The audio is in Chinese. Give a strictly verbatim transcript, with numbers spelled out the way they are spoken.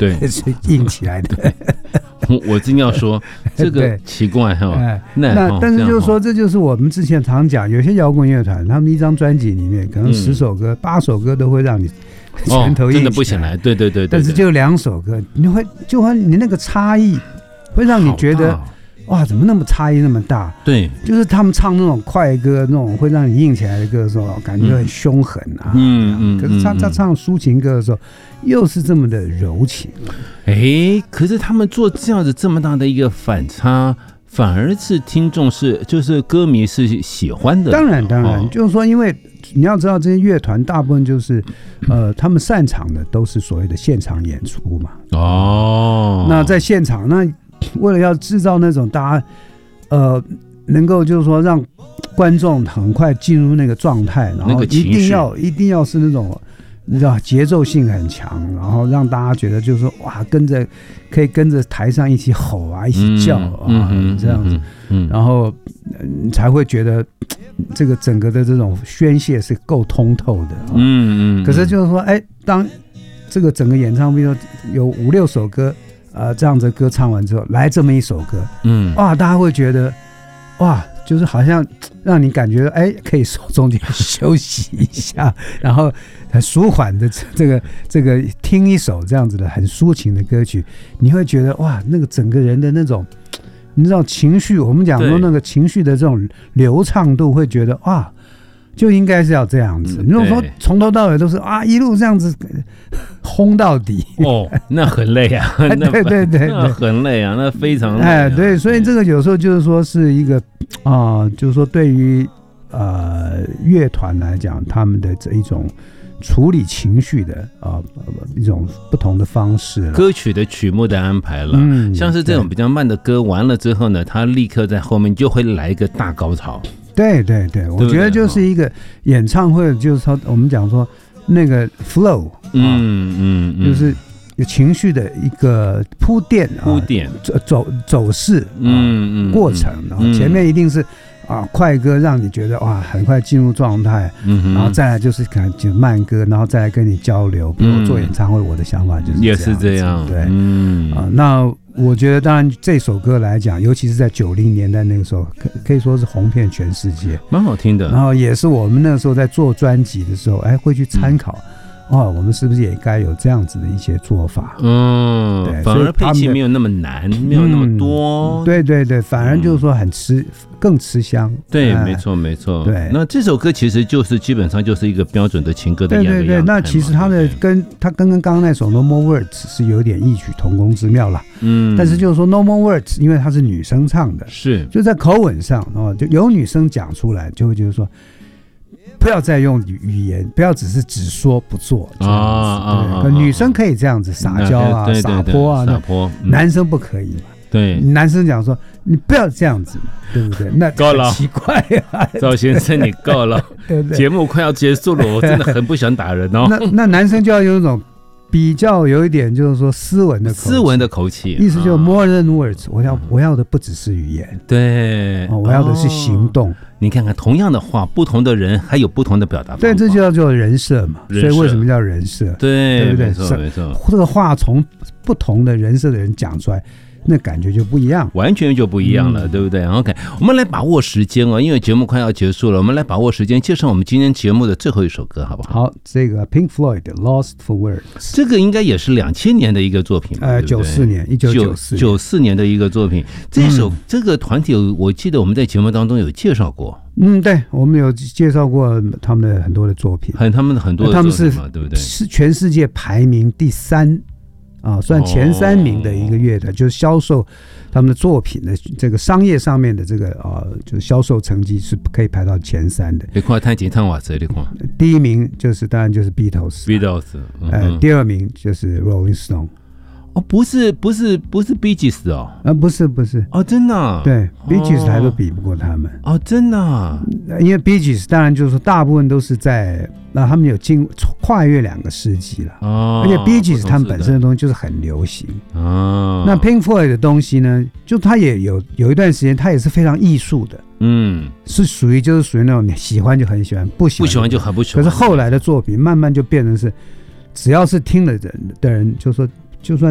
对， 是硬起来的。 我我真要说这个奇怪哈、哦， 那那但是就是说，这就是我们之前常讲，有些摇滚乐团，他们一张专辑里面可能十首歌、八、嗯、首歌都会让你拳头硬起来、哦，真的不起来，对对 对, 对, 对。 但是就两首歌，你会就会你那个差异会让你觉得。哇，怎么那么差异那么大？ 对， 就是他们唱那种快歌，那种会让你硬起来的歌的时候，感觉很凶狠啊。嗯嗯。可是他他唱抒情歌的时候，又是这么的柔情。 哎，可是他们做这样子这么大的一个反差，反而是听众是就是歌迷是喜欢的。 当然当然，哦、就是说，因为你要知道，这些乐团大部分就是呃，他们擅长的都是所谓的现场演出嘛。哦。那在现场那。为了要制造那种大家，呃，能够就是说让观众很快进入那个状态，然后一定要一定要是那种，你知道节奏性很强，然后让大家觉得就是说哇，跟着可以跟着台上一起吼啊，一起叫啊，嗯嗯、这样子，嗯、然后你才会觉得这个整个的这种宣泄是够通透的。嗯嗯。可是就是说，哎，当这个整个演唱会有五六首歌。呃，这样子歌唱完之后，来这么一首歌，嗯，哇，大家会觉得，哇，就是好像让你感觉，哎，可以中间休息一下，然后很舒缓的这个这个听一首这样子的很抒情的歌曲，你会觉得哇，那个整个人的那种，你知道情绪，我们讲说那个情绪的这种流畅度，会觉得哇。就应该是要这样子。如果说从头到尾都是啊一路这样子轰到底， 哦，那很累啊。 对对对对， 那很累啊，那非常累、啊。 哎，对，所以这个有时候就是说是一个啊、呃，就是说对于呃乐团来讲，他们的这一种处理情绪的啊、呃、一种不同的方式， 歌曲的曲目的安排了，嗯，像是这种比较慢的歌完了之后呢，它立刻在后面就会来一个大高潮。 对对对，我觉得就是一个演唱会，就是说我们讲说那个 flow， 嗯嗯嗯，就是有情绪的一个铺垫啊， 铺垫走走走势，嗯嗯，过程，然后前面一定是啊快歌，让你觉得哇很快进入状态，嗯，然后再来就是可能就慢歌，然后再来跟你交流。比如我做演唱会，我的想法就是也是这样， 对，嗯啊那。我觉得，当然这首歌来讲，尤其是在九零年代那个时候，可可以说是红遍全世界， 蛮好听的。 然后也是我们那个时候在做专辑的时候，哎，会去参考，嗯、哦，我们是不是也该有这样子的一些做法？ 嗯，对，反而配器没有那么难，没有那么多。 嗯、对对对，反而就是说很吃，嗯、更吃香。 对，哎、没错没错。对，那这首歌其实就是基本上就是一个标准的情歌的样子。 对对对，那其实它的跟它跟跟刚刚那首 No More Words 是有点异曲同工之妙啦。嗯，但是就是说 No More Words， 因为它是女生唱的， 是就在口吻上哦，就有女生讲出来，就会就是说，不要再用语言，不要只是只说不做这样子。啊啊！女生可以这样子撒娇啊、 对对对撒泼啊， 撒泼， 嗯、男生不可以嘛。 对， 男生讲说你不要这样子嘛，对不对？那够了， 奇怪啊， 赵先生你够了，对对，节目快要结束了，我真的很不想打人哦。 那那男生就要用一种。比较有一点就是说斯文的口气， 斯文的口气， 意思就是 more than words， 我要我要的不只是语言， 对、 哦，我要的是行动。哦、 你看看，同样的话，不同的人还有不同的表达方法。 对，这就叫做人设嘛。所以为什么叫人设？ 对， 对不对？ 没错没错。 这个话从不同的人设的人讲出来。那感觉就不一样， 完全就不一样了，嗯、对不对 ？OK， 我们来把握时间哦，因为节目快要结束了，我们来把握时间，介绍我们今天节目的最后一首歌，好不好？ 好，这个 Pink Floyd Lost for Words， 这个应该也是两千年的一个作品， 呃，九四年，一九九四九四年的一个作品。这首、嗯、这个团体，我记得我们在节目当中有介绍过。 嗯，对，我们有介绍过他们的很多的作品， 很他们的很多的作品嘛，他们是对不对？ 是全世界排名第三。啊，算前三名的一个乐团，哦、就是销售他们的作品的这个商业上面的这个啊，就是销售成绩是可以排到前三的。 你看弹吉他哇塞，你看第一名就是当然就是 Beatles，Beatles， 嗯、 呃，第二名就是 Rolling Stone。 哦，不是不是不是 Bee Gees 哦， 啊，不是不是哦，真的、啊， 对 Bee Gees 还都比不过他们哦，真的、啊， 因为 Bee Gees 当然就是说大部分都是在那他们有经跨越两个世纪了，哦，而且 Bee Gees 他们本身的东西就是很流行哦，那 Pink Floyd 的东西呢，就它也有有一段时间它也是非常艺术的，嗯，是属于就是属于那种你喜欢就很喜欢，不喜欢不喜欢就很不喜欢， 可是后来的作品慢慢就变成是，只要是听了人的人就说。就算